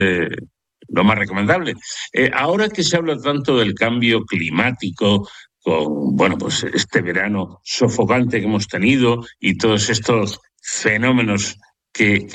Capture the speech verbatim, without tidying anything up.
eh, lo más recomendable. Eh, ahora que se habla tanto del cambio climático, con bueno, pues este verano sofocante que hemos tenido y todos estos fenómenos que,